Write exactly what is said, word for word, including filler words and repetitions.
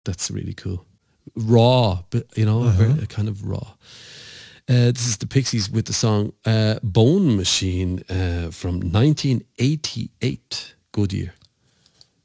That's really cool. Raw, but you know, Uh-huh. very, kind of raw. Uh, this is the Pixies with the song uh, Bone Machine uh, from nineteen eighty-eight. Good year.